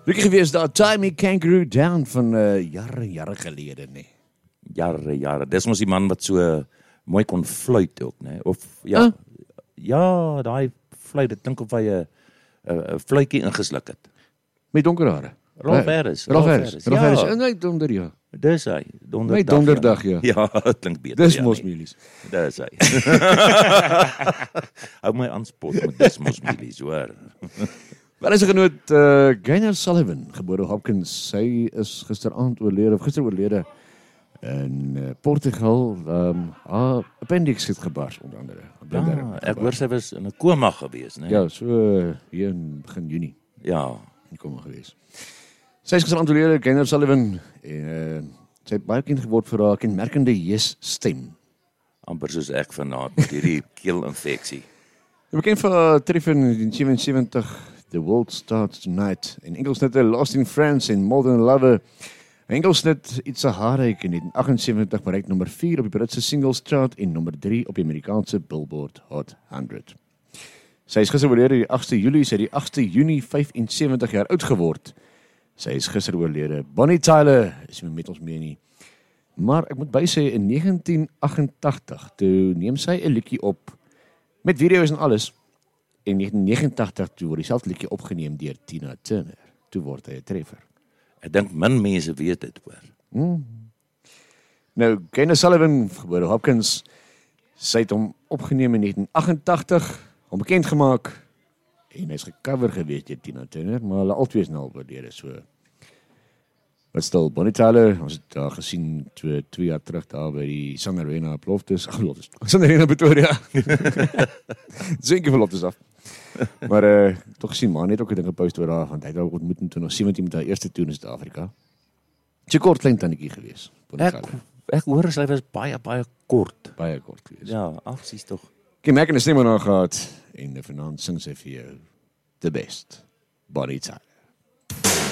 Gelukkig gewees daar Tie Me Kangaroo Down van jare gelede, nee. Jare. Dis mos die man wat so mooi kon fluit ook, nee. Of ja, daai fluit, ek dink of hy 'n fluitjie ingesluk het. Met donker hare. Rolf Harris. Rolf Harris. En hy donder, ja. Dis hy. Met donderdag, ja. Ja, dit klink beter. Dis mos Milies. Dis hy. Hou my aanspot met dis mos Milies, hoor. Wel is 'n genoot Gaynor Sullivan, gebore Hopkins. Sy is gister oorlede in Portugal. Haar appendix het gebars, onder andere. Ek hoor sy was in 'n koma gewees, né? Ja, so hier in begin Junie. Ja. In koma gewees. Sy is gister oorlede, Gaynor Sullivan, en sy het baie bekend geword vir haar kenmerkende yes-stem. Amper soos ek vanaand met hierdie keelinfeksie. Bekend vir haar treffer in 1977, The World Starts Tonight, en enkelsnitte Lost in France en More Than a Lover. Enkelsnit It's a Heartache in 1978 bereik nommer 4 op die Britse singles chart en nommer 3 op die Amerikaanse Billboard Hot 100. Sy is gister oorlede die 8de Julie, sy het die 8de Junie 75 jaar oud geword. Sy is gister oorlede. Bonnie Tyler is nie met ons mee nie. Maar ek moet bysê, in 1988, toe neem sy 'n liedjie op, met video's en alles. In 1989, toe word dieselfde liedjie opgeneem deur Tina Turner. Toe word hy 'n treffer. Ek dink min mense weet dit, hoor. Nou, Gaynor Sullivan, gebore Hopkins, sy het hom opgeneem in 1988, hom bekend gemaak, en hy is gecover gewees deur Tina Turner, maar hulle albei is nou oorlede, so. Wat stil, Bonnie Tyler, ons het daar gesien 2 jaar terug daar by die Sun Arena op Loftus, Sun Arena Pretoria. Zeker van Loftus af. Maar toch gesien, man het ook 'n ding gepost oor haar, want hy het haar ontmoet in 2017 met haar eerste toer in Suid-Afrika. Sy kort klein tannetjie gewees. Ek hoor sy was baie kort. Baie kort gewees. Ja, afsies tog. Kenmerkende stem aan haar gehad, en vanaand sing sy vir jou The Best, Bonnie Tyler.